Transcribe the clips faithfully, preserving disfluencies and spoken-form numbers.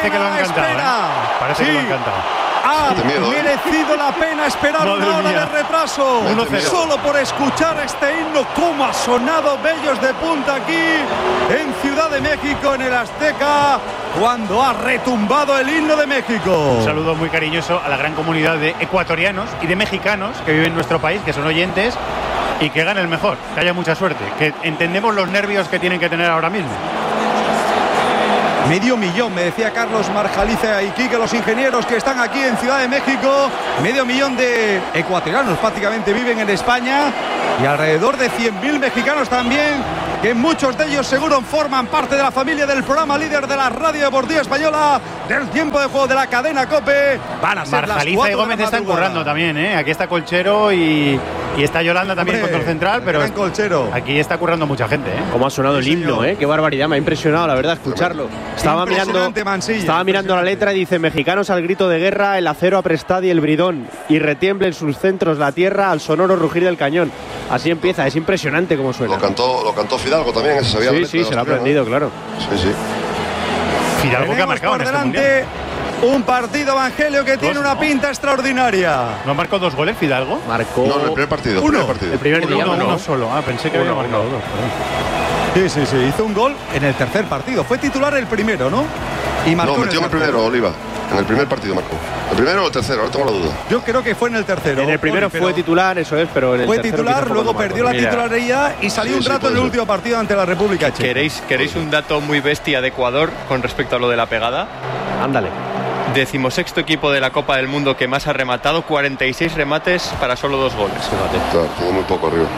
Parece que lo han cantado, ¿eh? Parece sí. que lo han cantado. Ha merecido la pena esperar Madre una hora mía. de retraso uno cero. solo por escuchar este himno. Cómo ha sonado Bellos de Punta aquí en Ciudad de México, en el Azteca, cuando ha retumbado el himno de México. Un saludo muy cariñoso a la gran comunidad de ecuatorianos y de mexicanos que viven en nuestro país, que son oyentes, y que gane el mejor, que haya mucha suerte, que entendemos los nervios que tienen que tener ahora mismo. Medio millón, me decía Carlos Marjaliza y Quique, los ingenieros que están aquí en Ciudad de México. Medio millón de ecuatorianos prácticamente viven en España y alrededor de cien mil mexicanos también, que muchos de ellos seguro forman parte de la familia del programa líder de la radio deportiva española, del tiempo de juego de la cadena COPE. Van a ser Marjaliza las cuatro y Gómez de la están madrugada. currando también, ¿eh? Aquí está Colchero y, y está Yolanda también, Hombre, control central, pero gran Colchero. aquí está currando mucha gente, ¿eh? Cómo ha sonado el Sí, himno, señor. ¿eh? Qué barbaridad, me ha impresionado, la verdad, escucharlo. Estaba mirando, Impresionante, Mansilla, estaba mirando la letra y dice: mexicanos al grito de guerra, el acero aprestad y el bridón, y retiemble en sus centros la tierra al sonoro rugir del cañón. Así empieza, es impresionante cómo suena. Lo cantó, lo cantó Fidalgo también, ese sabía la Sí, letra sí, de se lo ha asturiano. aprendido, claro. Sí, sí. Fidalgo que ha Tenemos marcado por en este delante mundial. un partido, Evangelio, que tiene Dos, una ¿no? pinta extraordinaria. ¿No ha marcado dos goles Fidalgo? Marcó No, en el primer partido. Uno. Primer partido. el primer día, Uno, ¿no? uno solo. Ah, pensé que había Uno, marcado uno. dos. Sí, sí, sí, hizo un gol en el tercer partido. Fue titular el primero, ¿no? Y marcó No, metió en el tercero. primero, Oliva. En el primer partido marcó. ¿El primero o el tercero? Ahora tengo la duda. Yo creo que fue en el tercero. En el primero Oli, pero fue titular, eso es, pero en el Fue tercero titular, quizá fue luego cuando perdió la marcó. Mira. titularidad y salió Sí, un sí, rato puede en el ser. último partido ante la República Checa. ¿Queréis, ¿Queréis un dato muy bestia de Ecuador con respecto a lo de la pegada? Ándale. Decimosexto equipo de la Copa del Mundo que más ha rematado, cuarenta y seis remates para solo dos goles. Claro, tiene muy poco arriba.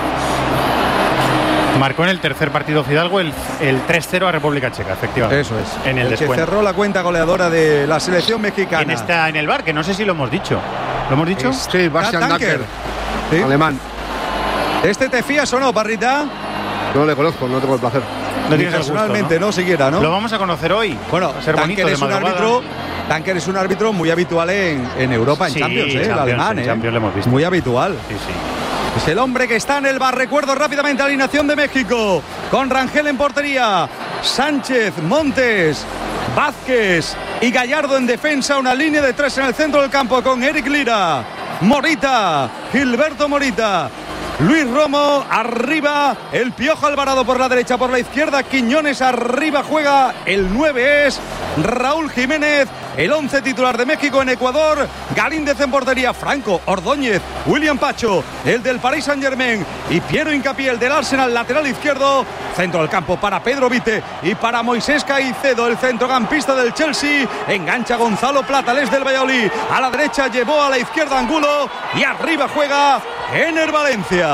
Marcó en el tercer partido Fidalgo el, el tres cero a República Checa, efectivamente. Eso es. En el, que descuento. cerró la cuenta goleadora de la selección mexicana. ¿Quién está en el bar? Que no sé si lo hemos dicho. ¿Lo hemos dicho? Es Sí, Bastian Tanker. Dacker, ¿Sí? alemán. ¿Este te fías o no, Parrita? No le conozco, no tengo el placer. No Ni tienes el gusto, personalmente, ¿no? no siquiera, ¿no? Lo vamos a conocer hoy. Bueno, Va a ser bonito Tanker de es un madrugada. árbitro. Tanker es un árbitro muy habitual en, en Europa, en Sí, Champions, ¿eh? El Champions, alemán, en ¿eh? Champions lo hemos visto. Muy habitual. Sí, sí. Es el hombre que está en el bar. Recuerdo rápidamente la alineación de México. Con Rangel en portería, Sánchez, Montes, Vázquez y Gallardo en defensa. Una línea de tres en el centro del campo con Eric Lira, Morita, Gilberto Morita, Luis Romo, arriba el Piojo Alvarado por la derecha, por la izquierda Quiñones, arriba juega el nueve es Raúl Jiménez, el once titular de México en Ecuador, Galíndez en portería, Franco, Ordóñez, William Pacho, el del Paris Saint-Germain y Piero Hincapié, el del Arsenal, lateral izquierdo, centro del campo para Pedro Vite y para Moisés Caicedo, el centrocampista del Chelsea, engancha Gonzalo Plata, el del Valladolid, a la derecha llevó a la izquierda Angulo y arriba juega Ener Valencia.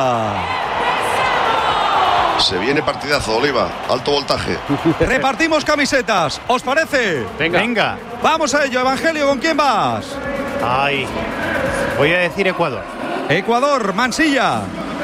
Se viene partidazo, Oliva. Alto voltaje. Repartimos camisetas, ¿os parece? Venga. Venga. Vamos a ello, Evangelio, ¿con quién vas? Ay. Voy a decir Ecuador. Ecuador, Mansilla.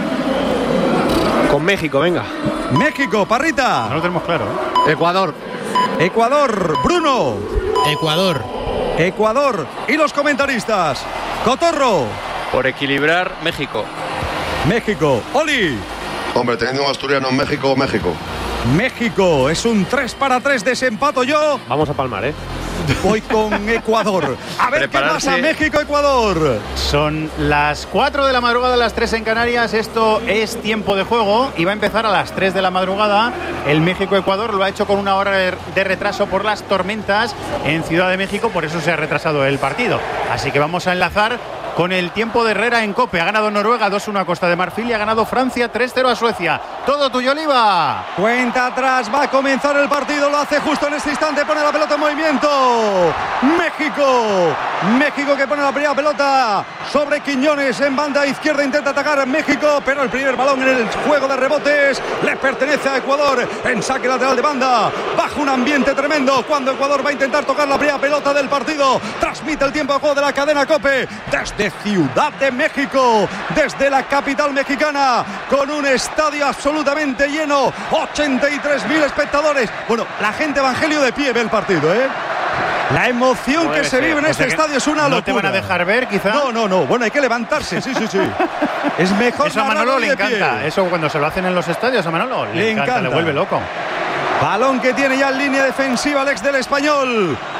Con México, venga. México, Parrita. No lo tenemos claro, ¿eh? Ecuador. Ecuador, Bruno. Ecuador. Ecuador. Y los comentaristas. Cotorro. Por equilibrar, México. México. Oli. Hombre, teniendo un asturiano en México, México. México. Es un tres para tres, desempato yo. Vamos a palmar, ¿eh? Voy con Ecuador. A ver qué Prepararse. pasa, México-Ecuador. Son las cuatro de la madrugada, las tres en Canarias. Esto es tiempo de juego y va a empezar a las tres de la madrugada. El México-Ecuador lo ha hecho con una hora de retraso por las tormentas en Ciudad de México, por eso se ha retrasado el partido. Así que vamos a enlazar con el tiempo de Herrera en COPE. Ha ganado Noruega dos uno a Costa de Marfil y ha ganado Francia tres cero a Suecia. Todo tuyo, Oliva. Cuenta atrás, va a comenzar el partido, lo hace justo en este instante, pone la pelota en movimiento. México, México que pone la primera pelota sobre Quiñones en banda izquierda, intenta atacar a México, pero el primer balón en el juego de rebotes le pertenece a Ecuador en saque lateral de banda, bajo un ambiente tremendo cuando Ecuador va a intentar tocar la primera pelota del partido. Transmite el tiempo de juego de la cadena COPE desde Ciudad de México, desde la capital mexicana, con un estadio absolutamente lleno, ochenta y tres mil espectadores. Bueno, la gente, Evangelio, de pie ve el partido, ¿eh? La emoción Puede que se ser. vive en O este sea que estadio es una no locura. te van a dejar ver, quizá. No, no, no. Bueno, hay que levantarse, sí, sí, sí. Es mejor Eso a narrarlo Manolo le de pie. encanta. Eso cuando se lo hacen en los estadios a Manolo le, Le encanta, encanta. le vuelve loco. Balón que tiene ya en línea defensiva el ex del Español.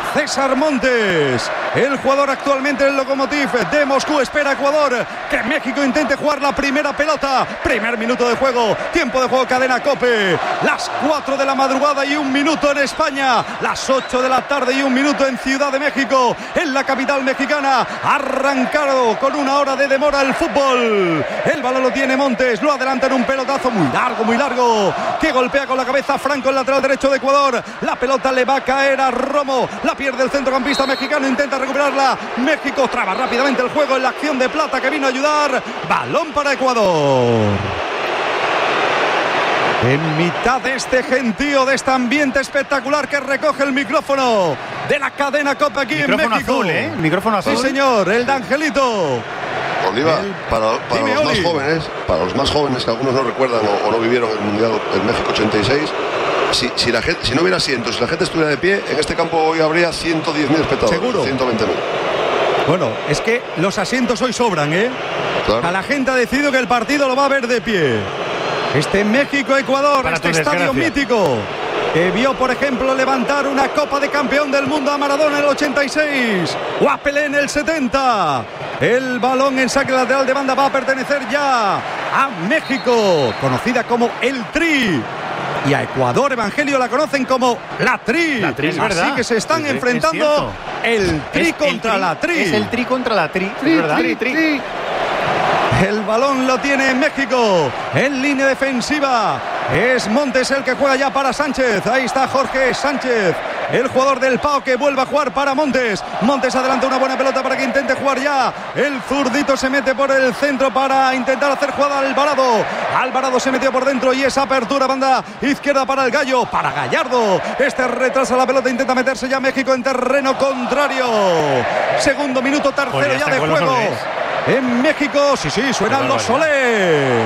César Montes, el jugador actualmente del Lokomotiv de Moscú. Espera Ecuador que México intente jugar la primera pelota. Primer minuto de juego, tiempo de juego, cadena COPE. Las cuatro de la madrugada y un minuto en España. Las ocho de la tarde y un minuto en Ciudad de México, en la capital mexicana. Arrancado con una hora de demora el fútbol. El balón lo tiene Montes, lo adelanta en un pelotazo muy largo, muy largo, que golpea con la cabeza Franco, el lateral derecho de Ecuador. La pelota le va a caer a Romo, la pierde el centrocampista mexicano, intenta recuperarla. México traba rápidamente el juego en la acción de Plata, que vino a ayudar. Balón para Ecuador. En mitad de este gentío, de este ambiente espectacular, que recoge el micrófono de la cadena COPE aquí micrófono en México. Azul, ¿eh? Micrófono azul. Sí, señor, el de Angelito. Oliva, el... para, para Dime, los Oli. más jóvenes, para los más jóvenes que algunos no recuerdan o, o no vivieron el Mundial en México ochenta y seis, si, si, la gente, si no hubiera asientos, si la gente estuviera de pie, en este campo hoy habría ciento diez mil espectadores. Seguro. ciento veinte mil. Bueno, es que los asientos hoy sobran, ¿eh? Claro. A la gente ha decidido que el partido lo va a ver de pie. Este México-Ecuador, Para este tu estadio desgracia. mítico, que vio, por ejemplo, levantar una Copa de Campeón del Mundo a Maradona en el ochenta y seis, o a Pelé en el setenta. El balón en saque lateral de banda va a pertenecer ya a México, conocida como el Tri. Y a Ecuador, Evangelio, la conocen como la Tri. La Tri, es Así verdad. que se están Sí, sí, es enfrentando el Tri Es el contra tri, la Tri. Es el Tri contra la Tri, Tri, es verdad. tri, tri. El balón lo tiene México en línea defensiva. Es Montes el que juega ya para Sánchez. Ahí está Jorge Sánchez, el jugador del Pau, que vuelve a jugar para Montes. Montes adelanta una buena pelota para que intente jugar ya. El zurdito se mete por el centro para intentar hacer jugada a Alvarado. Alvarado se metió por dentro y esa apertura, banda izquierda para el Gallo, para Gallardo. Este retrasa la pelota, intenta meterse ya México en terreno contrario. Segundo minuto, tercero Pues ya ya está de con los juego. soles. En México, sí, sí, suenan Qué los barbaridad. soles.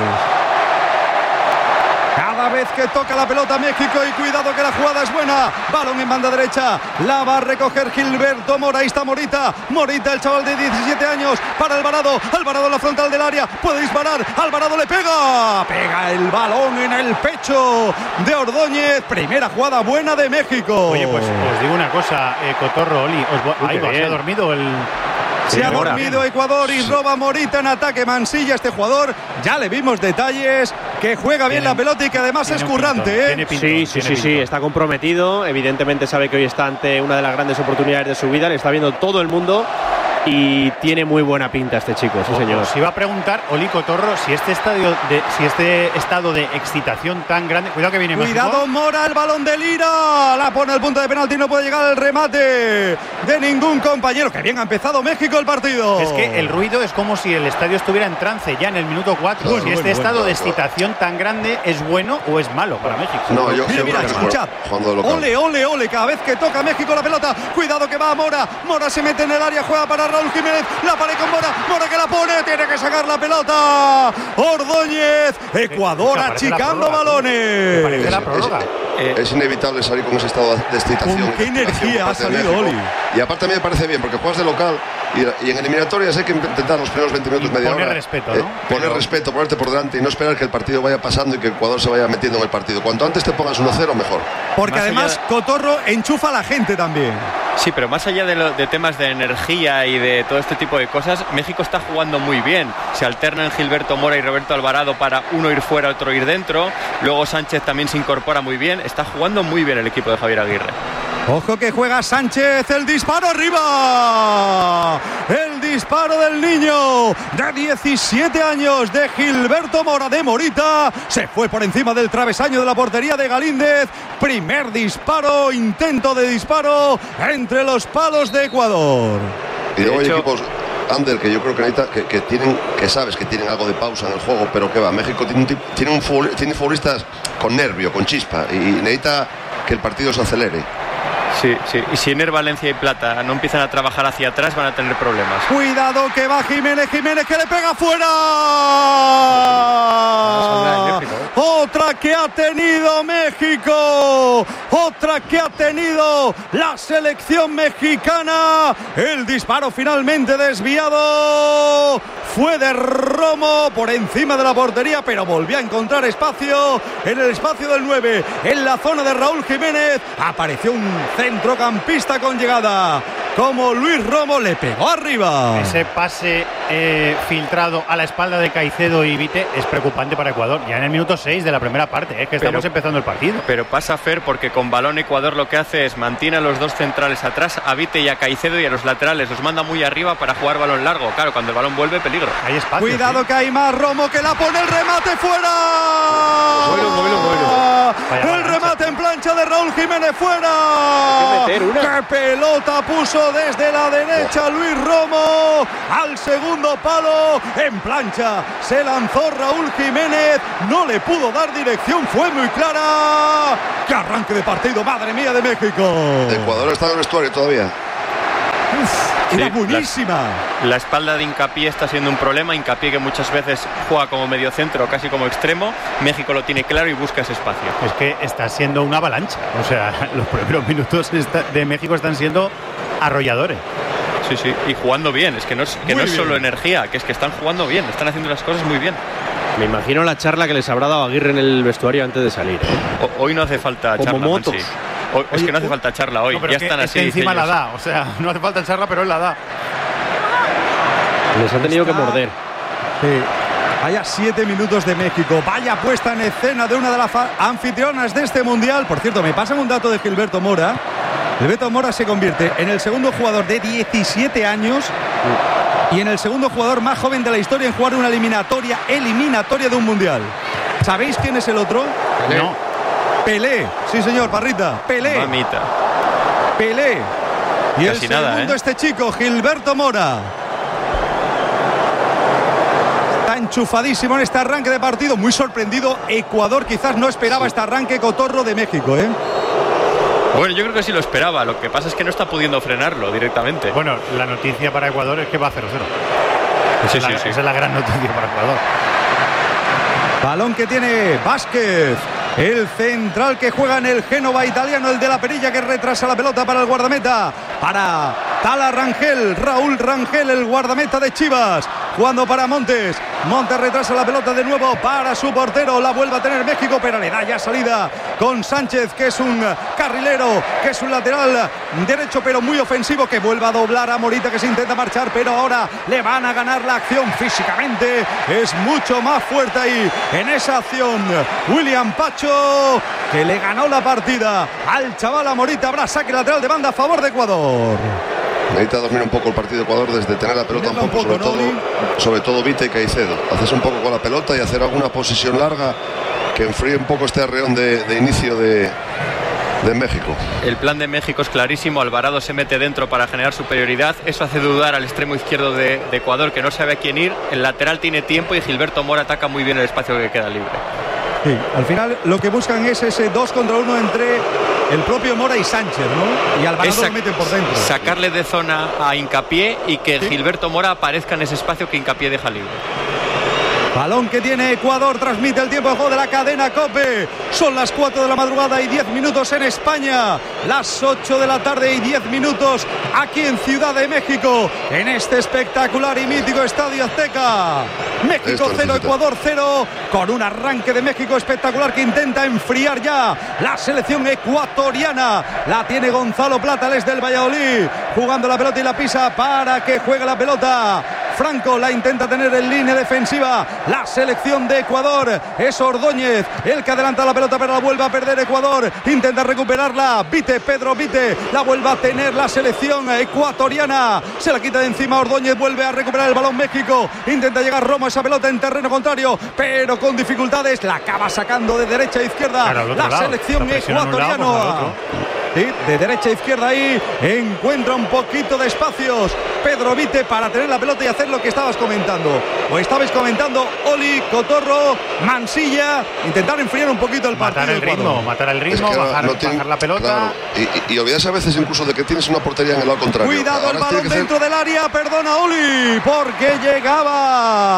Cada vez que toca la pelota México, y cuidado que la jugada es buena. Balón en banda derecha, la va a recoger Gilberto Mora. Ahí está Morita. Morita, el chaval de diecisiete años, para Alvarado. Alvarado en la frontal del área, puede disparar. Alvarado le pega. Pega el balón en el pecho de Ordóñez. Primera jugada buena de México. Oye, pues os digo una cosa, eh, Cotorro, Oli. Os, vo- Uy, ahí qué va, se ha bien. dormido el... Se ha Ahora. dormido Ecuador y roba Morita en ataque. Mansilla, este jugador, ya le vimos detalles, que juega bien Tiene- la pelota y que además es tiene un currante, pintón, ¿eh? tiene pintón, Sí, sí, tiene sí, sí, pintón. está comprometido. Evidentemente sabe que hoy está ante una de las grandes oportunidades de su vida. Le está viendo todo el mundo y tiene muy buena pinta este chico, sí señor. Os iba a preguntar, Oli Cotorro, si este estadio de, si este estado de excitación tan grande. Cuidado que viene Cuidado, México. Mora, el balón de Lira. La pone al punto de penalti, no puede llegar al remate de ningún compañero. Que bien ha empezado México el partido. Es que el ruido es como si el estadio estuviera en trance ya en el minuto cuatro. Bueno, si este bueno, estado bueno, de bueno. excitación tan grande es bueno o es malo para México. No, yo Mira, yo mira, creo que escuchad. juega- jugando de local. Ole, ole, ole, cada vez que toca México la pelota. Cuidado que va a Mora. Mora se mete en el área, juega para Raúl Jiménez. La pared con Mora. Mora que la pone, tiene que sacar la pelota. Ordóñez. Ecuador Escucha, parece la achicando prórroga, tío. balones. Me parece la Es- prórroga. Eh, Es inevitable salir con ese estado de excitación. ¿Con qué de excitación energía por ha parte de salido, México. Oli? Y aparte a mí me parece bien, porque juegas de local y, y en eliminatorias hay que intentar los primeros veinte minutos, Y media poner hora. respeto, ¿no? Poner Pero- respeto, ponerte por delante y no esperar que el partido vaya pasando y que Ecuador se vaya metiendo en el partido. Cuanto antes te pongas uno cero, mejor. Porque Más además allá- Cotorro enchufa a la gente también. Sí, pero más allá de, lo- de temas de energía y de todo este tipo de cosas, México está jugando muy bien. Se alternan Gilberto Mora y Roberto Alvarado para uno ir fuera, otro ir dentro. Luego Sánchez también se incorpora muy bien. Está jugando muy bien el equipo de Javier Aguirre. Ojo que juega Sánchez, el disparo arriba. El disparo del niño de diecisiete años de Gilberto Mora de Morita. Se fue por encima del travesaño de la portería de Galíndez. Primer disparo, intento de disparo entre los palos de Ecuador. Y luego De hay hecho- equipos, Ander, que yo creo que necesita, que, que tienen, que sabes que tienen algo de pausa en el juego, pero que va, México tiene un tip- tiene un futbol- tiene futbolistas con nervio, con chispa, y necesita que el partido se acelere. Sí, sí. Y si Ener, Valencia y Plata no empiezan a trabajar hacia atrás, van a tener problemas. Cuidado que va Jiménez, Jiménez que le pega fuera. Otra que ha tenido México, otra que ha tenido la selección mexicana. El disparo finalmente desviado fue de Romo por encima de la portería, pero volvió a encontrar espacio en el espacio del nueve, en la zona de Raúl Jiménez. Apareció un centrocampista con llegada, como Luis Romo, le pegó arriba. Ese pase eh, filtrado a la espalda de Caicedo y Vite es preocupante para Ecuador. Ya en el minuto seis de la primera parte, es eh, que estamos pero, empezando el partido. Pero pasa, Fer, porque con balón Ecuador lo que hace es mantiene a los dos centrales atrás, a Vite y a Caicedo, y a los laterales los manda muy arriba para jugar balón largo. Claro, cuando el balón vuelve, peligro. Hay espacio. Cuidado, ¿sí? Que hay más. Romo que la pone, el remate fuera. Bueno, bueno, bueno. El remate en plancha de Raúl Jiménez fuera. Hay que meter una. ¡Qué pelota puso desde la derecha Luis Romo! Al segundo palo, en plancha, se lanzó Raúl Jiménez, no le pudo dar dirección, fue muy clara. ¡Qué arranque de partido, madre mía, de México! Ecuador está en el vestuario todavía. Uf, era sí, buenísima. La, la espalda de Hincapié está siendo un problema. Hincapié, que muchas veces juega como mediocentro, casi como extremo. México lo tiene claro y busca ese espacio. Es que está siendo una avalancha. O sea, los primeros minutos de México están siendo arrolladores. Sí, sí, y jugando bien. Es que no es, que no es solo energía, que es que están jugando bien, están haciendo las cosas muy bien. Me imagino la charla que les habrá dado Aguirre en el vestuario antes de salir. O, hoy no hace falta como charla, motos. Mansi. Hoy, Oye, es que no hace falta charla hoy, no, ya es están que, así. es que encima ellos. la da, o sea, no hace falta charla, pero él la da. Les ha tenido Está... que morder. Sí. Vaya siete minutos de México, vaya puesta en escena de una de las anfitrionas de este mundial. Por cierto, me pasan un dato de Gilberto Mora. Gilberto Mora se convierte en el segundo jugador de diecisiete años y en el segundo jugador más joven de la historia en jugar una eliminatoria, eliminatoria de un mundial. ¿Sabéis quién es el otro? No. Pelé, sí señor, Parrita, Pelé. Mamita. Pelé. Y Casi el nada, segundo ¿eh? este chico, Gilberto Mora. Está enchufadísimo en este arranque de partido, muy sorprendido. Ecuador quizás no esperaba sí. este arranque cotorro de México, ¿eh? Bueno, yo creo que sí lo esperaba. Lo que pasa es que no está pudiendo frenarlo directamente. Bueno, la noticia para Ecuador es que va a cero cero. Sí, esa, sí, es la, sí. esa es la gran noticia para Ecuador. Balón que tiene Vázquez, el central que juega en el Génova italiano, el de la perilla, que retrasa la pelota para el guardameta, para Tala Rangel, Raúl Rangel, el guardameta de Chivas, jugando para Montes. Montes retrasa la pelota de nuevo para su portero, la vuelve a tener México, pero le da ya salida con Sánchez, que es un carrilero, que es un lateral derecho pero muy ofensivo, que vuelve a doblar a Morita, que se intenta marchar, pero ahora le van a ganar la acción físicamente, es mucho más fuerte ahí en esa acción William Pacho, que le ganó la partida al chaval a Morita. Habrá saque lateral de banda a favor de Ecuador. Necesita dormir un poco el partido de Ecuador, desde tener la pelota un poco, un poco, sobre, ¿no, todo, Oli? sobre todo Vite y Caicedo. Haces un poco con la pelota y hacer alguna posición larga que enfríe un poco este arreón de, de inicio de, de México. El plan de México es clarísimo. Alvarado se mete dentro para generar superioridad. Eso hace dudar al extremo izquierdo de, de Ecuador, que no sabe a quién ir. El lateral tiene tiempo y Gilberto Mora ataca muy bien el espacio que queda libre. Sí, al final lo que buscan es ese dos contra uno entre el propio Mora y Sánchez, ¿no? Y Alvarado lo meten por dentro. Sacarle de zona a Hincapié y que ¿sí? Gilberto Mora aparezca en ese espacio que Hincapié deja libre. Balón que tiene Ecuador, transmite el tiempo de juego de la cadena COPE. Son las cuatro de la madrugada y diez minutos en España. Las ocho de la tarde y diez minutos aquí en Ciudad de México, en este espectacular y mítico Estadio Azteca. México cero, Ecuador cero, con un arranque de México espectacular que intenta enfriar ya la selección ecuatoriana. La tiene Gonzalo Plata, el es del Valladolid, jugando la pelota y la pisa para que juegue la pelota. Franco la intenta tener en línea defensiva. La selección de Ecuador es Ordóñez el que adelanta la pelota, pero la vuelve a perder Ecuador. Intenta recuperarla Vite, Pedro Vite, la vuelve a tener la selección ecuatoriana. Se la quita de encima Ordóñez, vuelve a recuperar el balón México. Intenta llegar Romo a esa pelota en terreno contrario, pero con dificultades. La acaba sacando de derecha a izquierda claro, la lado. selección ecuatoriana. Sí, de derecha a izquierda ahí encuentra un poquito de espacios Pedro Vite para tener la pelota y hacer lo que estabas comentando o estabais comentando, Oli, Cotorro, Mansilla, intentar enfriar un poquito el matar partido. El ritmo, matar el ritmo, es que bajar, no tiene, bajar la pelota. Claro, y, y, y olvidas a veces incluso de que tienes una portería en el lado contrario. Cuidado, ahora el balón dentro ser... del área, perdona Oli, porque llegaba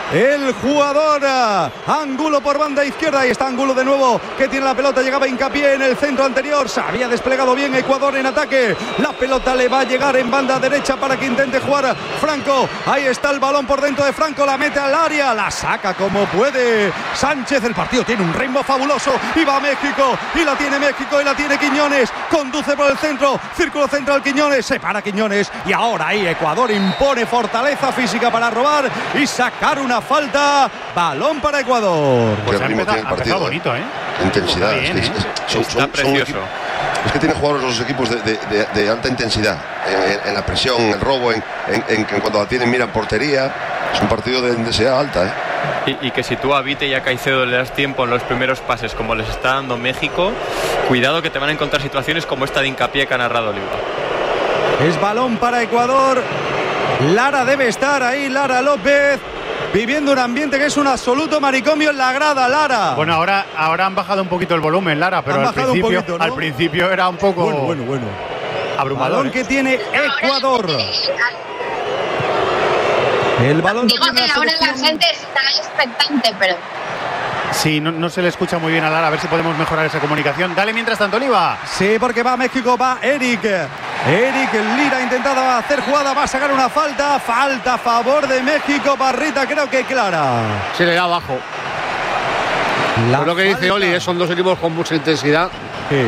el jugador Angulo por banda izquierda. Ahí está Angulo de nuevo, que tiene la pelota, llegaba Hincapié en el centro anterior, se había desplegado bien Ecuador en ataque, la pelota le va a llegar en banda derecha para que intente jugar Franco. Ahí está el balón por dentro de Franco, la mete al área, la saca como puede Sánchez. El partido tiene un ritmo fabuloso y va México, y la tiene México y la tiene Quiñones, conduce por el centro, círculo central Quiñones, se para Quiñones y ahora ahí Ecuador impone fortaleza física para robar y sacar una falta. Balón para Ecuador. Pues ha ritmo empezado, tiene el ha empezado partido, bonito, ¿eh? Intensidad. Bien, es que, ¿eh? es, son, Está son, son precioso. equipos, es que tienen jugadores los equipos de, de, de, de alta intensidad en, en, en la presión, en el robo, en, en, en, en cuando la tienen miran portería. Es un partido de intensidad alta, ¿eh? Y, y que si tú a Vite y a Caicedo le das tiempo en los primeros pases como les está dando México, cuidado que te van a encontrar situaciones como esta de Hincapié que ha narrado Oliva. Es balón para Ecuador. Lara debe estar ahí, Lara López, viviendo un ambiente que es un absoluto manicomio en la grada. Lara. Bueno, ahora, ahora han bajado un poquito el volumen, Lara, pero Han al bajado un principio, poquito, ¿no? al principio era un poco bueno, bueno, bueno. abrumador. Balón ¿eh? que tiene Ecuador. El balón lo Digo tiene que la ahora la selección. gente está expectante, pero Sí, no, no se le escucha muy bien a Lara, a ver si podemos mejorar esa comunicación. Dale mientras tanto, Oliva. Sí, porque va México, va Eric. Eric Lira intentaba hacer jugada, va a sacar una falta. Falta a favor de México. Barrita, creo que clara. Se le da abajo. La Pues lo que dice falta. Oli, eh, son dos equipos con mucha intensidad. Sí.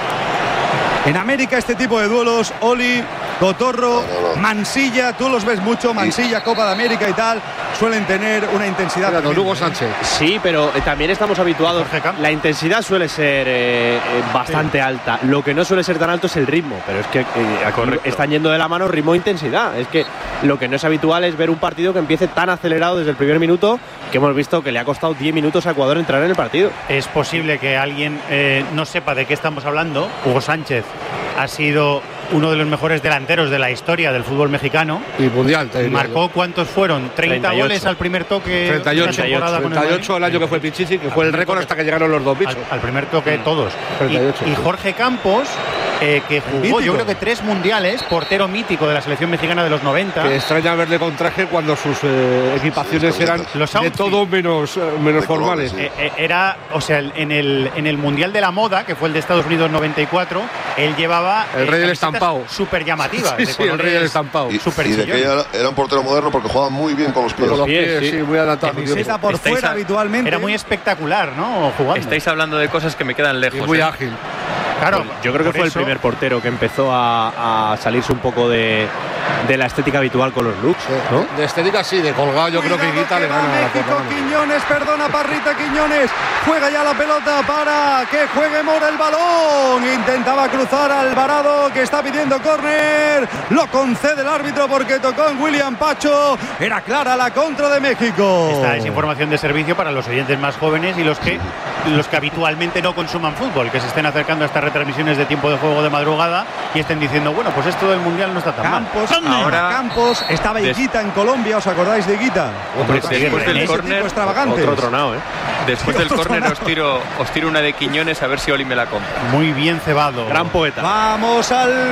En América este tipo de duelos, Oli, Cotorro, No, no, no. Mansilla, tú los ves mucho, Mansilla, Copa de América y tal, suelen tener una intensidad. Mira, don tremenda, Hugo ¿eh? Sánchez. Sí, pero eh, también estamos habituados. Jorge Campos. La intensidad suele ser eh, eh, bastante alta. Lo que no suele ser tan alto es el ritmo. Pero es que eh, aquí Correcto. están yendo de la mano ritmo e intensidad. Es que lo que no es habitual es ver un partido que empiece tan acelerado desde el primer minuto, que hemos visto que le ha costado diez minutos a Ecuador entrar en el partido. Es posible que alguien eh, no sepa de qué estamos hablando. Hugo Sánchez ha sido uno de los mejores delanteros de la historia del fútbol mexicano. Y mundial. te diría Marcó, ¿cuántos fueron? treinta treinta y ocho. goles al primer toque. treinta y de una ocho. temporada con el treinta y ocho el Madrid. año que fue Pichichi, que fue el Al récord primer hasta que llegaron los dos Al, bichos. al primer toque todos. treinta y ocho, Y, y sí. Jorge Campos, eh, que jugó Mítico. yo creo que tres mundiales, portero mítico de la selección mexicana de los noventa. Que extraña verle con traje cuando sus eh, equipaciones Sí, eran los de outfits. todo menos, eh, menos De formales. colores, sí. Eh, eh, era, o sea, en el, en el Mundial de la Moda, que fue el de Estados Unidos noventa y cuatro, él llevaba El rey del estampado. súper llamativas. Sí, sí, el rey del estampado. Y, Súper y de chillón. que era, era un portero moderno porque jugaba muy bien con los pies. Con los pies, pies, sí. sí, muy adaptado. Camiseta por Estáis fuera a- habitualmente. Era muy espectacular, ¿no? Jugando. Estáis hablando de cosas que me quedan Y lejos. muy ¿eh? ágil. Claro, Yo creo que por fue el eso- primer portero que empezó a, a salirse un poco de, de la estética habitual con los looks, ¿no? De estética sí, de colgado yo creo que Cuidado Guita le va gana a la México, porrada. Quiñones, perdona Parrita Quiñones, juega ya la pelota para que juegue Mora el balón, intentaba cruzar a Alvarado que está pidiendo córner, lo concede el árbitro porque tocó en William Pacho, era clara la contra de México. Esta es información de servicio para los oyentes más jóvenes y los que los que habitualmente no consuman fútbol, que se estén acercando a estas retransmisiones de tiempo de juego de madrugada y estén diciendo, bueno, pues esto del Mundial no está tan mal. Campos, Ahora- Campos, estaba Des- Higuita en Colombia, ¿os acordáis de Higuita? Hombre, Otro después ese del tipo córner- extravagante. Otro tronado, ¿eh? Después del córner os tiro, os tiro una de Quiñones a ver si Oli me la compra. Muy bien cebado. Gran poeta. Vamos al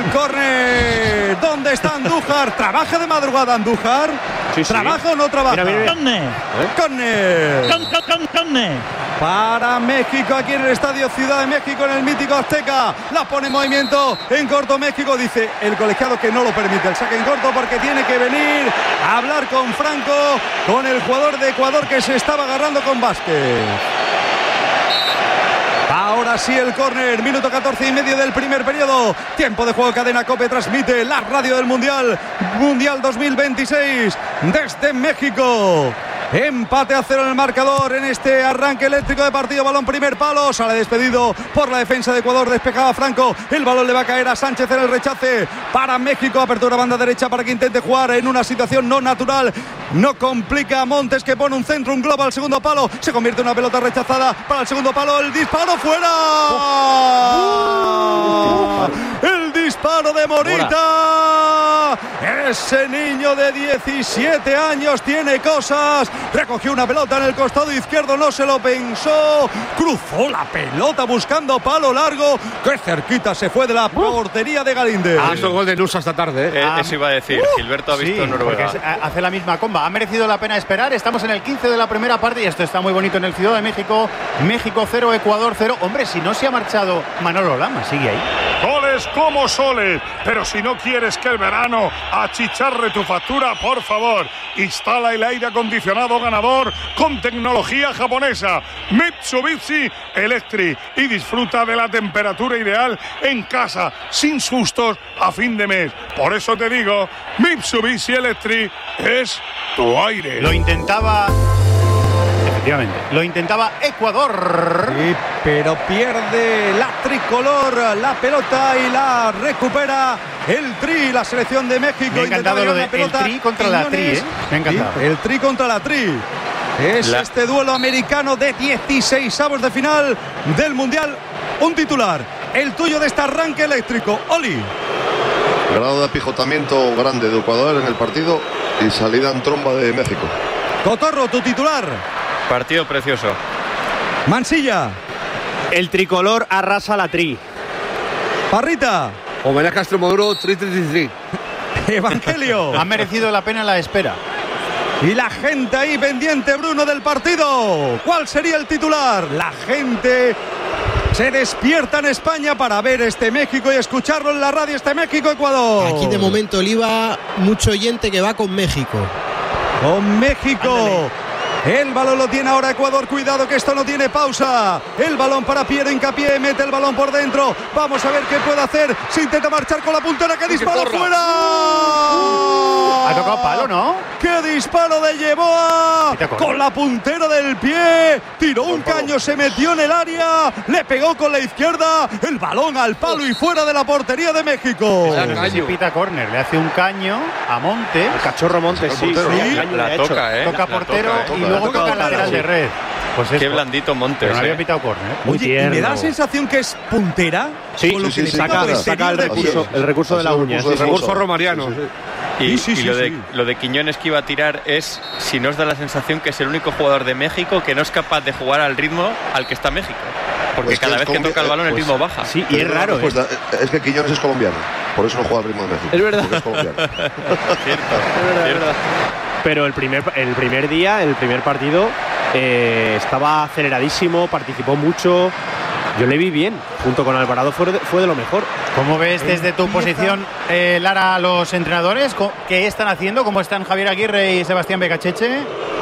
córner. ¿Dónde está Andújar? ¿Trabaja de madrugada Andújar? Sí, sí. ¿Trabaja o no trabaja? Mira, mira, Córner. Para México aquí en el Estadio Ciudad de México en el mítico Azteca. La pone en movimiento en corto México. Dice el colegiado que no lo permite el saque en corto porque tiene que venir a hablar con Franco, con el jugador de Ecuador que se estaba agarrando con Vázquez. Ahora sí el córner, minuto catorce y medio del primer periodo. Tiempo de juego, Cadena COPE transmite la radio del Mundial, Mundial dos mil veintiséis desde México. Empate a cero en el marcador en este arranque eléctrico de partido. Balón primer palo, sale despedido por la defensa de Ecuador, despejaba Franco, el balón le va a caer a Sánchez en el rechace para México, apertura banda derecha para que intente jugar en una situación no natural, no complica a Montes que pone un centro, un globo al segundo palo, se convierte en una pelota rechazada para el segundo palo, el disparo fuera, el disparo de Morita, Ese niño de diecisiete años tiene cosas. Recogió una pelota en el costado izquierdo, no se lo pensó. Cruzó la pelota buscando palo largo. Qué cerquita se fue de la portería de Galíndez. Ah, eso es gol de Nusa esta tarde, ¿eh? Eh, eso iba a decir. Uh, Gilberto ha visto sí, Noruega. porque hace la misma comba. Ha merecido la pena esperar. Estamos en el quince de la primera parte y esto está muy bonito en el Ciudad de México. México cero, Ecuador cero. Hombre, si no se ha marchado Manolo Lama, sigue ahí. Goles como soles, pero si no quieres que el verano achicharre tu factura, por favor, instala el aire acondicionado ganador con tecnología japonesa Mitsubishi Electric y disfruta de la temperatura ideal en casa, sin sustos a fin de mes. Por eso te digo, Mitsubishi Electric es tu aire. Lo intentaba... Efectivamente, lo intentaba Ecuador. Sí, pero pierde la tricolor la pelota y la recupera el Tri, la selección de México. Me ha encantado lo de el Tri contra la Tri, ¿eh? Me ha encantado. Sí, el Tri contra la Tri. Es la... este duelo americano de dieciseisavos de final del Mundial. Un titular, el tuyo de este arranque eléctrico, Oli. Grado de apijotamiento grande de Ecuador en el partido y salida en tromba de México. Cotorro, tu titular. Partido precioso. Mansilla. El tricolor arrasa la Tri. Parrita. Homenaje a Extremoduro, tri, tri, tri, tri. Evangelio. Ha merecido la pena la espera. Y la gente ahí pendiente, Bruno, del partido. ¿Cuál sería el titular? La gente se despierta en España para ver este México y escucharlo en la radio, este México-Ecuador. Aquí de momento, Oliva, mucho oyente que va con México. Con México. Ándale. El balón lo tiene ahora Ecuador. Cuidado que esto no tiene pausa. El balón para Piero Hincapié. Mete el balón por dentro. Vamos a ver qué puede hacer. Se intenta marchar con la puntera. ¡Qué disparo fuera! Ha tocado palo, ¿no? ¡Qué disparo de Yeboah! Con la puntera del pie. Tiró un caño, se metió en el área. Le pegó con la izquierda. El balón al palo y fuera de la portería de México. Se pita córner. Le hace un caño a Montes. El cachorro Montes, sí. sí. La toca, ¿eh? Toca portero toca, ¿eh? y luego toca el lateral de red. Pues qué blandito Montes. Pero no había eh. pitado córner. Oye, ¿y me da la sensación que es puntera? Sí, con lo sí, que sí, le saca, saca, saca el recurso, el recurso de la uña. recurso El recurso romariano. Y, Sí, sí, y sí, lo, de, sí. lo de Quiñones que iba a tirar es, si nos da la sensación que es el único jugador de México que no es capaz de jugar al ritmo al que está México. Porque Pues que cada es vez que colombi- toca el balón el pues- ritmo baja. Sí, y es raro, ¿eh? Es que Quiñones es colombiano, por eso no juega al ritmo de México. Es verdad. porque es colombiano. Cierto, cierto. Pero el primer, el primer día, el primer partido, eh, estaba aceleradísimo, participó mucho. Yo le vi bien, junto con Alvarado fue de, fue de lo mejor. ¿Cómo ves desde tu posición, eh, Lara, a los entrenadores? ¿Qué están haciendo? ¿Cómo están Javier Aguirre y Sebastián Becacheche?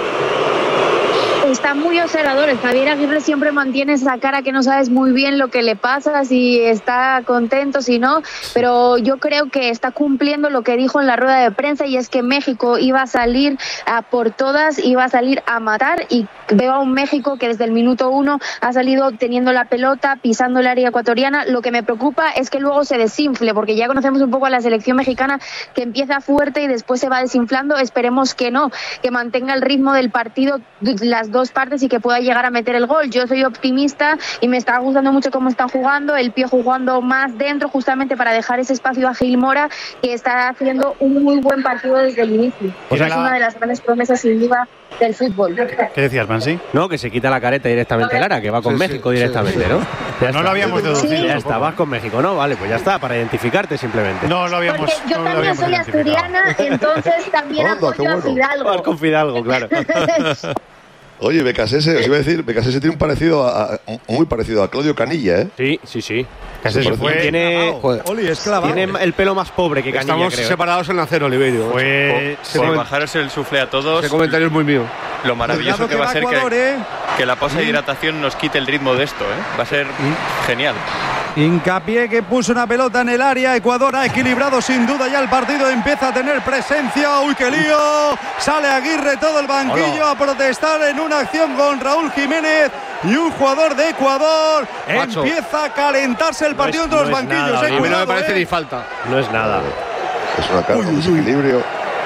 Están muy observadores. Javier Aguirre siempre mantiene esa cara que no sabes muy bien lo que le pasa, si está contento, si no, pero yo creo que está cumpliendo lo que dijo en la rueda de prensa, y es que México iba a salir a por todas, iba a salir a matar, y veo a un México que desde el minuto uno ha salido teniendo la pelota, pisando el área ecuatoriana. Lo que me preocupa es que luego se desinfle, porque ya conocemos un poco a la selección mexicana, que empieza fuerte y después se va desinflando. Esperemos que no, que mantenga el ritmo del partido las dos partes y que pueda llegar a meter el gol. Yo soy optimista y me está gustando mucho cómo están jugando. El Piojo jugando más dentro, justamente para dejar ese espacio a Gil Mora, que está haciendo un muy buen partido desde el inicio. O sea, es la... una de las grandes promesas sin duda del fútbol. ¿Qué decías, Mansi? No, que se quita la careta directamente, Lara, que va con Sí, México sí, directamente, sí. ¿no? Ya No está. lo habíamos deducido. Sí. Ya está, vas con México, ¿no? Vale, pues ya está, para identificarte simplemente. No lo habíamos. Porque yo no lo también habíamos soy identificado. asturiana, entonces también Anda, qué apoyo a bueno. Fidalgo. Vas con Fidalgo, claro. Oye, Becasese, os iba a decir, Becasese tiene un parecido a, a- muy parecido a Claudio Canilla, ¿eh? Sí, sí, sí. Casi se fue. Tiene, Joder. Oli, es clavado. tiene el pelo más pobre que Canilla, Estamos creo. separados en la cero, Oliverio. Fue. Por, Se por comen- bajaros el sufle a todos, Ese comentario es muy mío. lo maravilloso Cuidado que va a ser Ecuador, que, ¿eh? que la pausa de hidratación nos quite el ritmo de esto, ¿eh? Va a ser genial. Hincapié que puso una pelota en el área. Ecuador ha equilibrado sin duda ya el partido. Empieza a tener presencia. ¡Uy, qué lío! Sale Aguirre, todo el banquillo a protestar en una acción con Raúl Jiménez y un jugador de Ecuador. Macho. Empieza a calentarse el partido es- entre los no es banquillos. nada, eh, Oliver. A mí no me cuidado, parece eh. ni falta. No es nada. Es una cara, Uy, un uy, uy. desequilibrio.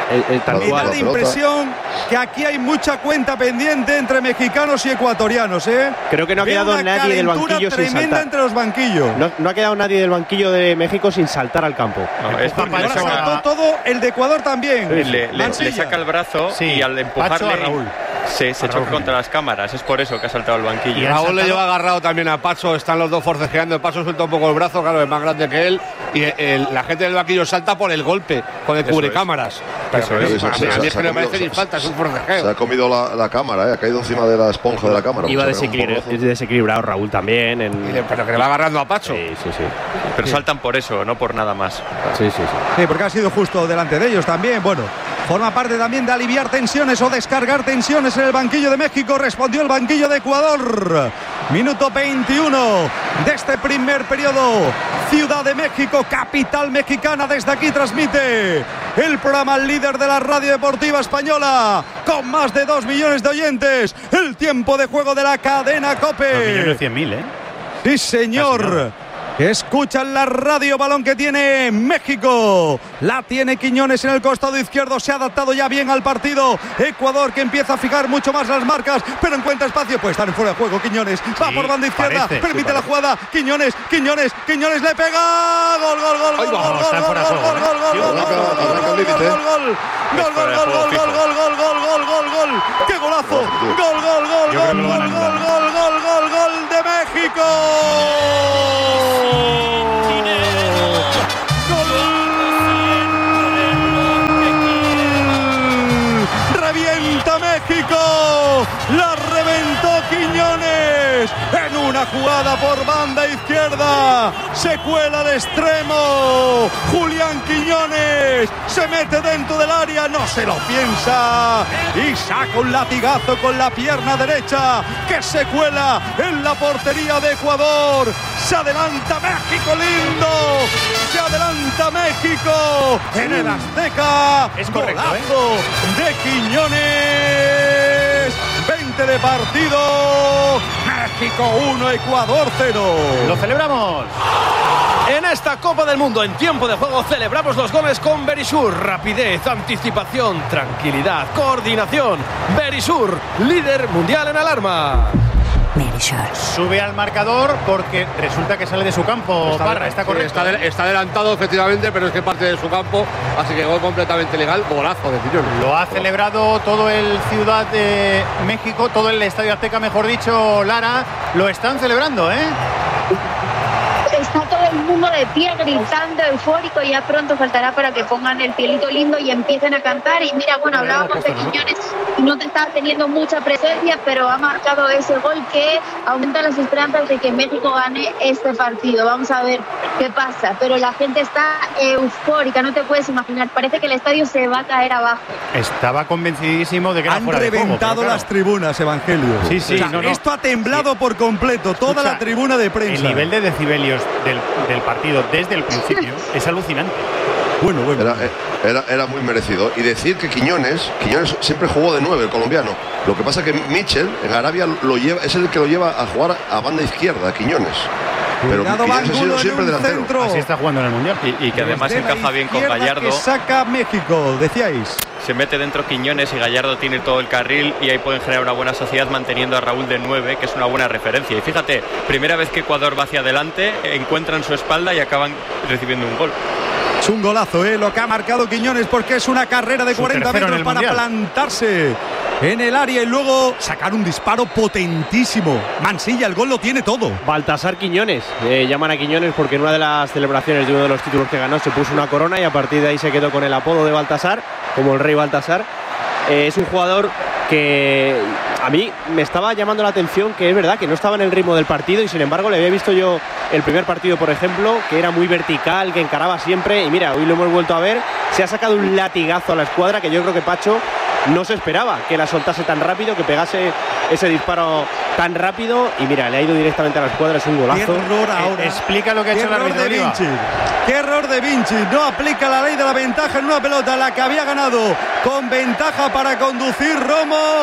Eh, eh, tal Me cual. da la impresión que aquí hay mucha cuenta pendiente entre mexicanos y ecuatorianos, ¿eh? Creo que no ha Veo quedado una nadie del calentura banquillo sin tremenda saltar. entre los banquillos. No, no ha quedado nadie del banquillo de México sin saltar al campo. No, es porque le Ahora saca, saltó todo el de Ecuador también. le, le- le Mansilla. saca el brazo Sí, y al Pacho empujarle a Raúl. se, se A choca Raúl. contra las cámaras. Es por eso que ha saltado al banquillo. Y han Raúl le saltado- lleva agarrado también a Pacho, están los dos forcejeando, el Pacho suelta un poco el brazo, claro, es más grande que él, y el- la gente del banquillo salta por el golpe, con el Eso cubrecámaras. Pero Eso a mí- es. a mí, a mí es que no me parece ni Se- falta, es un Se forcejeo. ha comido la, la cámara, ¿eh? Ha caído encima de la esponja de la cámara. Iba Se pega un desequilibra- porrazo. desequilibrado Raúl también. En... Y le- Pero que le va agarrando a Pacho. Sí, sí, sí. Pero saltan por eso, no por nada más. Sí, sí, sí. Sí, porque ha sido justo delante de ellos también. Bueno, forma parte también de aliviar tensiones o descargar tensiones en el banquillo de México. Respondió el banquillo de Ecuador. Minuto veintiuno de este primer periodo. Ciudad de México, capital mexicana. Desde aquí transmite el programa líder de la radio deportiva española, con más de dos millones de oyentes. El tiempo de juego de la cadena COPE. dos millones cien mil, ¿eh? Sí, señor. Escuchan la radio, balón que tiene México. La tiene Quiñones en el costado izquierdo. Se ha adaptado ya bien al partido. Ecuador que empieza a fijar mucho más las marcas, pero encuentra espacio. Pues estar en fuera de juego. Quiñones va Sí, por banda izquierda. parece, permite sí, la parece. jugada. Quiñones, Quiñones, Quiñones le pega. Gol, gol, gol, gol, Ahí va, gol, está gol, en fuera de gol, juego, gol, ¿eh? gol, gol, Sí, gol, arranca- gol, arranca el gol, límite. gol, gol, gol, Es gol, fuera de gol, juego gol, fijo. gol, gol, gol, gol, gol, gol. ¡Qué golazo! Gol, gol, gol, Yo creo que gol, lo van a gol, anular. gol, gol, gol, gol de México. ¡Gol! ¡Revienta México! ¡La reventó Quiñones! En una jugada por banda izquierda. Se cuela de extremo. Julián Quiñones se mete dentro del área. No se lo piensa. Y saca un latigazo con la pierna derecha que se cuela en la portería de Ecuador. Se adelanta México lindo. Se adelanta México en el Azteca. Es correcto, Golazo de Quiñones. veinte de partido. México uno, Ecuador cero. ¡Lo celebramos! En esta Copa del Mundo, en tiempo de juego, celebramos los goles con Verisur. Rapidez, anticipación, tranquilidad, coordinación. Verisur, líder mundial en alarma. Sube al marcador porque resulta que sale de su campo. Parra, está correcto. Está, adel- está adelantado, efectivamente, pero es que parte de su campo, así que gol completamente legal, golazo de Quiñones. Lo ha celebrado todo el Ciudad de México, todo el Estadio Azteca, mejor dicho, Lara. Lo están celebrando, ¿eh? Está todo el mundo de pie gritando, eufórico. Ya pronto faltará para que pongan el cielito lindo y empiecen a cantar. Y mira, bueno, hablábamos de Quiñones y no te estaba teniendo mucha presencia, pero ha marcado ese gol que aumenta las esperanzas de que México gane este partido. Vamos a ver qué pasa. Pero la gente está eufórica, no te puedes imaginar. Parece que el estadio se va a caer abajo. Estaba convencidísimo de que era Han fuera de juego, reventado pero claro, las tribunas, Evangelio. Sí, sí, O sea, no, no. esto ha temblado por completo, toda Escucha, la tribuna de prensa. El nivel de decibelios del, del partido desde el principio es alucinante. Bueno, bueno. Era, era, era muy merecido. Y decir que Quiñones, Quiñones siempre jugó de nueve, el colombiano. Lo que pasa que Mitchell en Arabia lo lleva, es el que lo lleva a jugar a banda izquierda, Quiñones. Pero Cuidado, Quiñones ha Bangulo sido en siempre un delantero. centro. Así está jugando en el Mundial. Y, y que además Desde la encaja bien con izquierda Gallardo. que saca México, decíais. Se mete dentro Quiñones y Gallardo tiene todo el carril y ahí pueden generar una buena sociedad manteniendo a Raúl de nueve, que es una buena referencia. Y fíjate, primera vez que Ecuador va hacia adelante, encuentran su espalda y acaban recibiendo un gol. Es un golazo, ¿eh? Lo que ha marcado Quiñones, porque es una carrera de Su cuarenta tercero en metros el para Mundial. plantarse en el área y luego sacar un disparo potentísimo. Mansilla, el gol lo tiene todo. Baltasar Quiñones, eh, llaman a Quiñones porque en una de las celebraciones de uno de los títulos que ganó se puso una corona y a partir de ahí se quedó con el apodo de Baltasar, como el rey Baltasar. Eh, es un jugador que a mí me estaba llamando la atención, que es verdad que no estaba en el ritmo del partido y sin embargo le había visto yo el primer partido, por ejemplo, que era muy vertical, que encaraba siempre y mira, hoy lo hemos vuelto a ver, se ha sacado un latigazo a la escuadra que yo creo que Pacho no se esperaba que la soltase tan rápido, que pegase ese disparo tan rápido y mira, le ha ido directamente a la escuadra, es un Qué golazo. error ahora. Eh, explica lo que ha Qué hecho el error árbitro de Oliva. Vinci. Qué error de Vinci. No aplica la ley de la ventaja en una pelota, la que había ganado con ventaja para conducir Romo.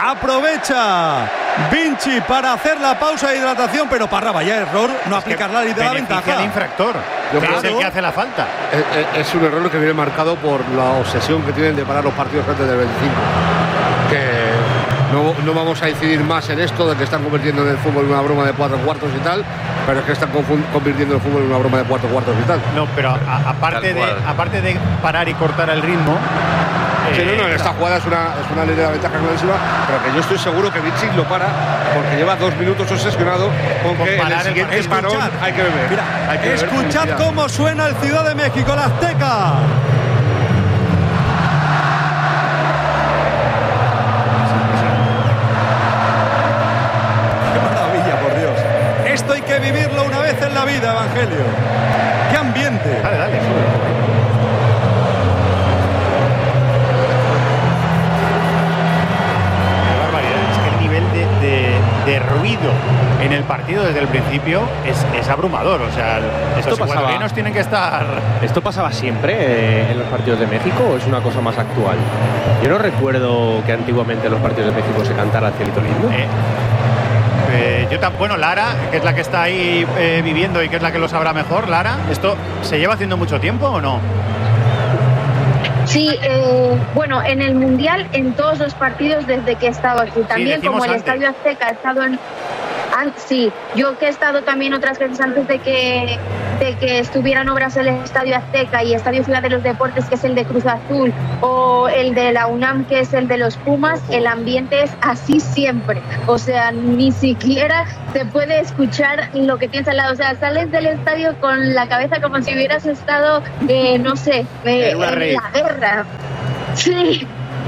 Aprovecha Vinci para hacer la pausa de hidratación, pero Parra, vaya error no Es que aplicar la ley de la beneficia ventaja. al infractor. Yo que creo es el que hace la falta. Es, es un error que viene marcado por la obsesión que tienen de parar los partidos antes del veinticinco. Que no, no vamos a incidir más en esto de que están convirtiendo en el fútbol en una broma de cuatro cuartos y tal, pero es que están convirtiendo el fútbol en una broma de cuatro cuartos y tal. No, pero a, aparte, de, aparte de parar y cortar el ritmo. Sí, no, no, esta jugada es una, es una ley de la ventaja clarísima, pero que yo estoy seguro que Bichik lo para porque lleva dos minutos obsesionado con, con que en el siguiente el parón hay que beber. Mira, hay que escuchad beber cómo suena el Ciudad de México, la Azteca. Qué maravilla, por Dios. Esto hay que vivirlo una vez en la vida, Evangelio. Qué ambiente. Dale, dale, sube. De ruido en el partido desde el principio es, es abrumador. O sea, esto los pasaba, ecuatorianos tienen que estar. ¿Esto pasaba siempre eh, en los partidos de México o es una cosa más actual? Yo no recuerdo que antiguamente en los partidos de México se cantara el cielito lindo. Eh, eh, yo tan, bueno, Lara, que es la que está ahí eh, viviendo y que es la que lo sabrá mejor, Lara, ¿esto se lleva haciendo mucho tiempo o no? Sí, eh, bueno, en el Mundial, en todos los partidos desde que he estado aquí. También sí, como el antes. Estadio Azteca ha estado en... Ah, sí, yo que he estado también otras veces antes de que, de que estuvieran obras el Estadio Azteca y Estadio Ciudad de los Deportes, que es el de Cruz Azul, o el de la UNAM, que es el de los Pumas, el ambiente es así siempre. O sea, ni siquiera se puede escuchar lo que tienes al lado. O sea, sales del estadio con la cabeza como si hubieras estado, eh, no sé, eh, en la guerra. Sí.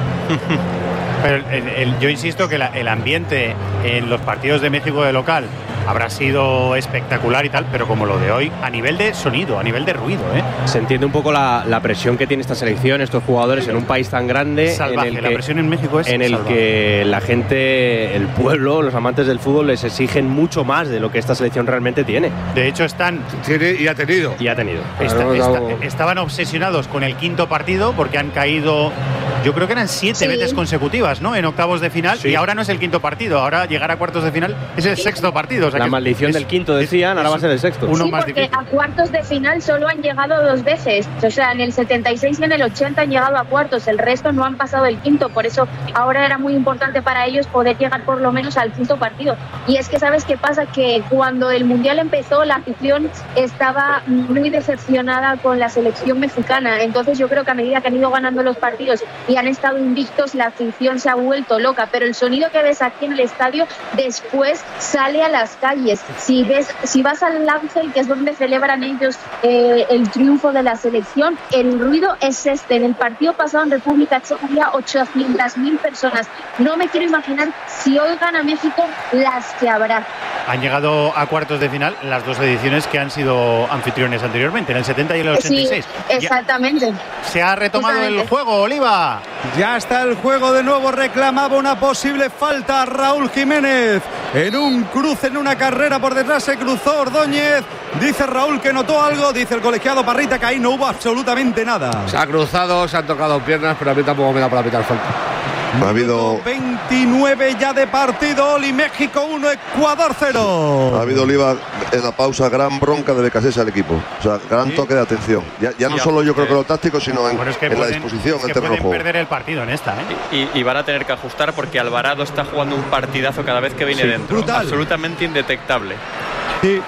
Pero el, el, yo insisto que la, el ambiente en los partidos de México de local habrá sido espectacular y tal, pero como lo de hoy, a nivel de sonido, a nivel de ruido, ¿eh? Se entiende un poco la, la presión que tiene esta selección, estos jugadores en un país tan grande. Salvaje, en el la que, presión en México es en el salvaje. que la gente, el pueblo, los amantes del fútbol les exigen mucho más de lo que esta selección realmente tiene. De hecho, están... Tiene y ha tenido. Y ha tenido. Está, está, estaban obsesionados con el quinto partido porque han caído, yo creo que eran siete sí. veces consecutivas, ¿no? En octavos de final, sí. Y ahora no es el quinto partido, ahora llegar a cuartos de final es el sexto partido. O sea la que maldición es, del quinto decían, es, ahora va a ser el sexto. Uno sí, más porque difícil. A cuartos de final solo han llegado dos veces. O sea, en el setenta y seis y en el ochenta han llegado a cuartos, el resto no han pasado el quinto. Por eso ahora era muy importante para ellos poder llegar por lo menos al quinto partido. Y es que, ¿sabes qué pasa? Que cuando el Mundial empezó, la afición estaba muy decepcionada con la selección mexicana. Entonces yo creo que a medida que han ido ganando los partidos y han estado invictos, la afición se ha vuelto loca. Pero el sonido que ves aquí en el estadio después sale a las calles. Si ves, si vas al Ángel, que es donde celebran ellos eh, el triunfo de la selección, el ruido es este. En el partido pasado en República Checa había ochocientas mil personas. No me quiero imaginar si hoy gana México las que habrá. Han llegado a cuartos de final las dos ediciones que han sido anfitriones anteriormente, en el setenta y el ochenta y seis. Sí, exactamente. Ya, ¿se ha retomado el juego, Oliva? Ya está el juego de nuevo, reclamaba una posible falta Raúl Jiménez. En un cruce, en una carrera por detrás se cruzó Ordóñez. Dice Raúl que notó algo, dice el colegiado Parrita que ahí no hubo absolutamente nada. Se ha cruzado, se han tocado piernas, pero a mí tampoco me da para pitar falta. Ha habido veintinueve ya de partido, Oli, México uno, Ecuador cero. Ha habido, Oliva, en la pausa gran bronca de Becasés al equipo. O sea, gran sí. toque de atención. Ya, ya sí, no solo yo creo que lo táctico, sino en, bueno, es que en pueden, la disposición. Es que pueden juego. perder el partido en esta, ¿eh? Y, y van a tener que ajustar porque Alvarado está jugando un partidazo cada vez que viene sí, dentro. Brutal. Absolutamente indetectable. Sí.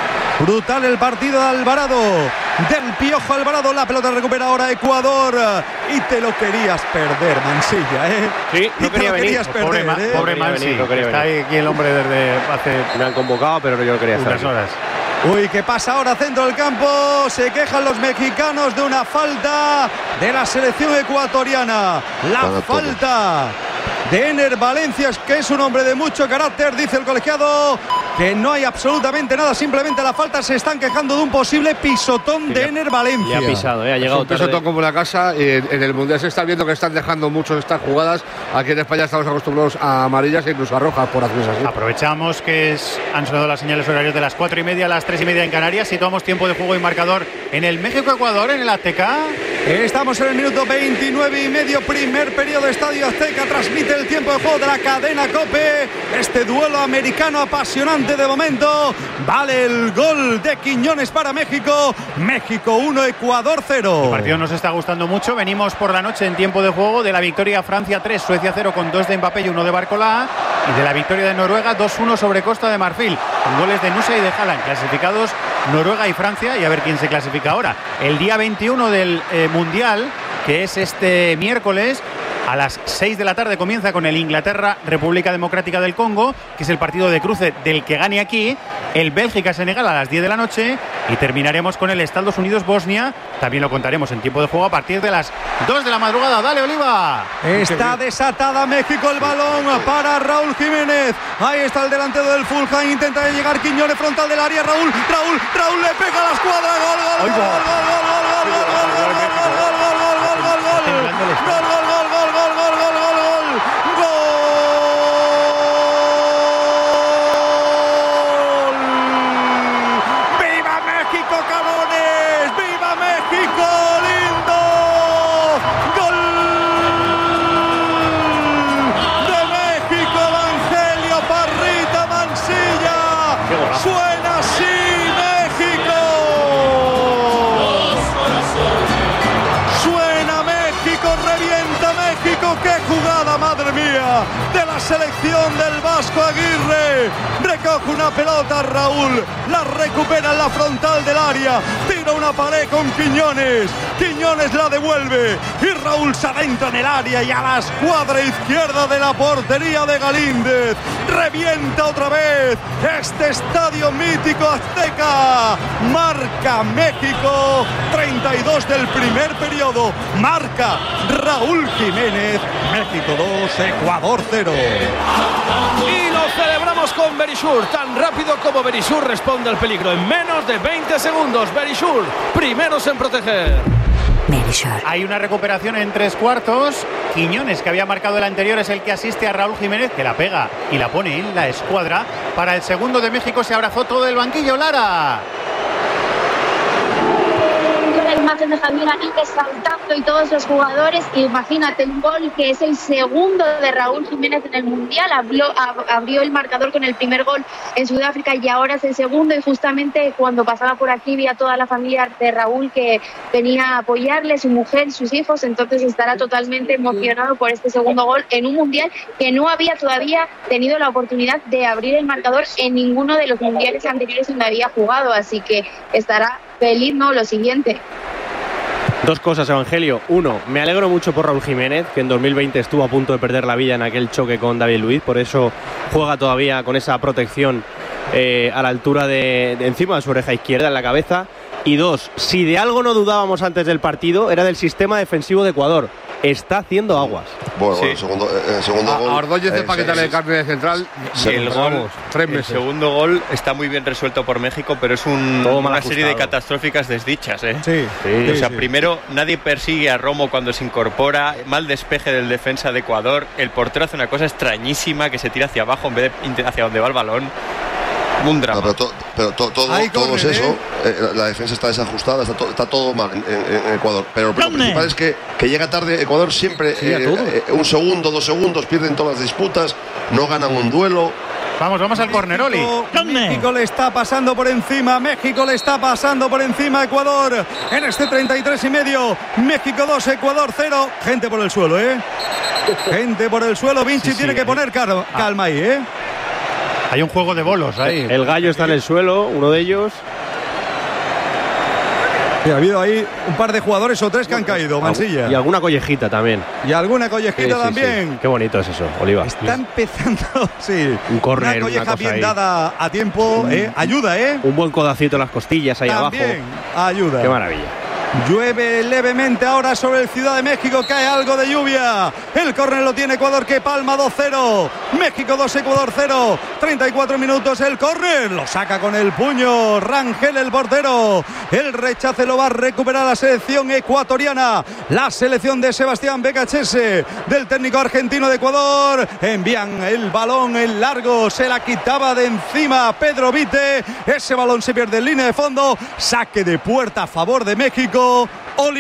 Brutal el partido de Alvarado, del Piojo Alvarado, la pelota recupera ahora Ecuador y te lo querías perder, Mansilla, ¿eh? Sí, no y quería te lo venir. querías Pobre, perder, ma, ¿eh? pobre Mansi, no está ahí aquí el hombre desde hace... Me han convocado, pero yo quería estar unas horas. Uy, ¿qué pasa ahora centro del campo? Se quejan los mexicanos de una falta de la selección ecuatoriana. La Para falta todo. de Ener Valencia, que es un hombre de mucho carácter, dice el colegiado, que no hay absolutamente nada, simplemente la falta. Se están quejando de un posible pisotón sí, de Ener Valencia. Le ha pisado, ¿eh? Ha llegado es un pisotón como la casa. En, en el Mundial se está viendo que están dejando mucho estas jugadas. Aquí en España estamos acostumbrados a amarillas e incluso a rojas por hacer así. Aprovechamos que es, han sonado las señales horarias de las cuatro y media a las tres y media en Canarias. Situamos tiempo de juego y marcador en el México-Ecuador, en el Azteca. Estamos en el minuto veintinueve y medio, primer periodo, Estadio Azteca. Transmite el tiempo de juego de la cadena COPE. Este duelo americano apasionante de momento. Vale el gol de Quiñones para México. México uno, Ecuador cero. El partido nos está gustando mucho. Venimos por la noche en tiempo de juego de la victoria Francia tres, Suecia cero, con dos de Mbappé y uno de Barcola. Y de la victoria de Noruega dos uno sobre Costa de Marfil, con goles de Nusa y de Haaland. Clasificados Noruega y Francia, y a ver quién se clasifica ahora. El día veintiuno del eh, Mundial, que es este miércoles, a las seis de la tarde comienza con el Inglaterra-República Democrática del Congo, que es el partido de cruce del que gane aquí, el Bélgica-Senegal a las diez de la noche, y terminaremos con el Estados Unidos-Bosnia. También lo contaremos en tiempo de juego a partir de las dos de la madrugada. ¡Dale, Oliva! Está desatada México, el balón para Raúl Jiménez. Ahí está el delantero del Fulham, intenta llegar Quiñones, frontal del área. Raúl, Raúl, Raúl le pega a la escuadra. Gol, gol, gol, gol, gol, gol, gol, gol, gol, gol, gol, gol, gol, gol, gol, gol, gol, gol, gol, gol. De la selección del Vasco Aguirre, recoge una pelota Raúl, la recupera en la frontal del área, tira una pared con Quiñones, Quiñones la devuelve y Raúl se adentra en el área y a la escuadra izquierda de la portería de Galíndez. Revienta otra vez este estadio mítico Azteca. Marca México, treinta y dos del primer periodo, marca Raúl Jiménez. México dos, Ecuador cero. Y lo celebramos con Verisur. Tan rápido como Verisur responde al peligro en menos de veinte segundos. Verisur, primeros en proteger. Hay una recuperación en tres cuartos. Quiñones, que había marcado el anterior, es el que asiste a Raúl Jiménez, que la pega y la pone en la escuadra. Para el segundo de México se abrazó todo el banquillo. Lara. La imagen de Javier Aguirre saltando y todos los jugadores. Imagínate, un gol que es el segundo de Raúl Jiménez en el Mundial. Abrió, abrió el marcador con el primer gol en Sudáfrica y ahora es el segundo. Y justamente cuando pasaba por aquí vi a toda la familia de Raúl que venía a apoyarle, su mujer, sus hijos. Entonces estará totalmente emocionado por este segundo gol en un Mundial que no había todavía tenido la oportunidad de abrir el marcador en ninguno de los mundiales anteriores donde había jugado. Así que estará feliz, ¿no? Lo siguiente. Dos cosas, Evangelio. Uno, me alegro mucho por Raúl Jiménez, que en dos mil veinte estuvo a punto de perder la vida en aquel choque con David Luiz, por eso juega todavía con esa protección eh, a la altura de, de encima de su oreja izquierda, en la cabeza. Y dos, si de algo no dudábamos antes del partido, era del sistema defensivo de Ecuador. Está haciendo aguas. Bueno, sí. bueno, segundo, eh, segundo a, gol. A Ordóñez de eh, paquetarle sí, de carne de central. Sí, el, gol, tres el meses. segundo gol está muy bien resuelto por México, pero es un, una serie de catastróficas desdichas. ¿eh? Sí, sí, o sea, sí. primero, nadie persigue a Romo cuando se incorpora. Mal despeje del defensa de Ecuador. El portero hace una cosa extrañísima que se tira hacia abajo en vez de hacia donde va el balón. Un drama. No, pero to, pero to, todo, Ahí todo corre, es eso. ¿eh? Eh, la defensa está desajustada, está, to, está todo mal en, en, en Ecuador. Pero lo principal es que, que llega tarde Ecuador siempre. Sí, eh, eh, un segundo, dos segundos, pierden todas las disputas, no ganan un duelo. Vamos, vamos al corneroli. México, México le está pasando por encima. México le está pasando por encima a Ecuador. En este treinta y tres y medio. México dos, Ecuador cero. Gente por el suelo, ¿eh? Gente por el suelo. Vinci Sí, sí, tiene que eh. poner calma, calma ahí, ¿eh? Hay un juego de bolos ahí. El gallo está en el suelo, uno de ellos. Y ha habido ahí un par de jugadores o tres que han caído, Mansilla. Y alguna collejita también. Y alguna collejita Sí, sí, también. sí. Qué bonito es eso, Oliva. Está empezando, sí. Un córner, una colleja una cosa bien ahí. dada a tiempo, ¿eh? Ayuda, ¿eh? Un buen codacito en las costillas ahí También abajo. ayuda. Qué maravilla. Llueve levemente ahora sobre el Ciudad de México, cae algo de lluvia. El córner lo tiene Ecuador, que palma dos cero. México dos, Ecuador cero. treinta y cuatro minutos el córner. Lo saca con el puño Rangel, el portero. El rechace lo va a recuperar la selección ecuatoriana. La selección de Sebastián Becachese, del técnico argentino de Ecuador. Envían el balón en largo. Se la quitaba de encima Pedro Vite. Ese balón se pierde en línea de fondo. Saque de puerta a favor de México. Oli,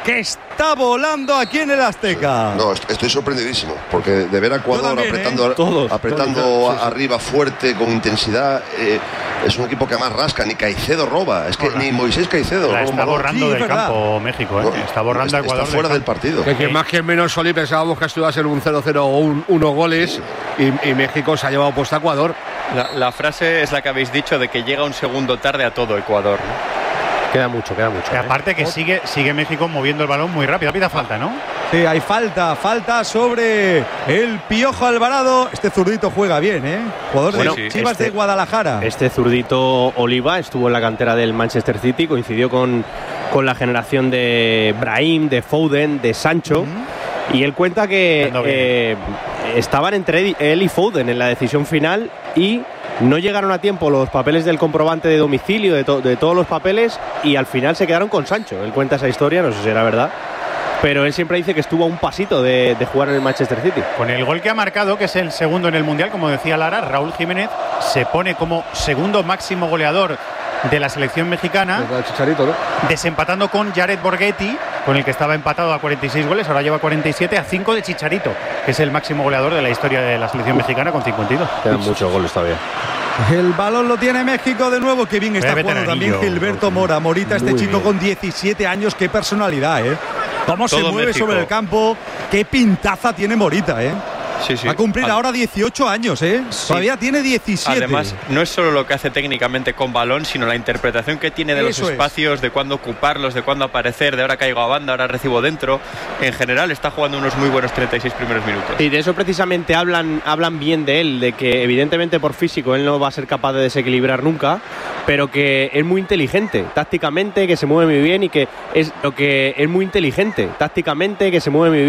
que está volando aquí en el Azteca. No, estoy sorprendidísimo, porque de ver a Ecuador también, apretando, ¿eh? todos, apretando todos, sí, sí. arriba fuerte, con intensidad, eh, es un equipo que más rasca, ni Caicedo roba, es que Hola. ni Moisés Caicedo La roba. está borrando sí, del verdad. campo México, ¿eh? no, está borrando a Ecuador está fuera del, del partido. Que, que más que menos, Soli, pensábamos que esto iba a ser un cero cero o un uno goles y, y México se ha llevado puesto a Ecuador. La, la frase es la que habéis dicho de que llega un segundo tarde a todo Ecuador, ¿no? Queda mucho, queda mucho. Y aparte ¿eh? que sigue, sigue México moviendo el balón muy rápido. Pida falta, ¿no? Sí, hay falta, falta sobre el Piojo Alvarado. Este zurdito juega bien, ¿eh? Jugador bueno, de Chivas este, de Guadalajara. Este zurdito Oliva estuvo en la cantera del Manchester City, coincidió con, con la generación de Brahim, de Foden, de Sancho. Uh-huh. Y él cuenta que eh, estaban entre él y Foden en la decisión final y no llegaron a tiempo los papeles del comprobante de domicilio, de, to- de todos los papeles, y al final se quedaron con Sancho. Él cuenta esa historia, no sé si era verdad, pero él siempre dice que estuvo a un pasito de, de jugar en el Manchester City. Con el gol que ha marcado, que es el segundo en el Mundial, como decía Lara, Raúl Jiménez se pone como segundo máximo goleador de la selección mexicana, Chicharito, ¿no? desempatando con Jared Borghetti, con el que estaba empatado a cuarenta y seis goles, ahora lleva cuarenta y siete, a cinco de Chicharito, que es el máximo goleador de la historia de la selección mexicana con cincuenta y dos. Quedan muchos goles todavía. El balón lo tiene México de nuevo. Qué bien está jugando también Gilberto Mora. Morita, este chico con diecisiete años. Qué personalidad, ¿eh? Cómo se mueve México sobre el campo. Qué pintaza tiene Morita, ¿eh? Sí, sí. Va a cumplir Al... ahora dieciocho años, ¿eh? Sí. Todavía tiene diecisiete. Además, no es solo lo que hace técnicamente con balón, sino la interpretación que tiene de los Eso espacios, es. de cuándo ocuparlos, de cuándo aparecer, de ahora caigo a banda, ahora recibo dentro. En general, está jugando unos muy buenos treinta y seis primeros minutos. Y de eso precisamente hablan, hablan bien de él, de que evidentemente por físico él no va a ser capaz de desequilibrar nunca, pero que es muy inteligente tácticamente, que se mueve muy bien y que es lo que es muy inteligente tácticamente, que se mueve muy bien.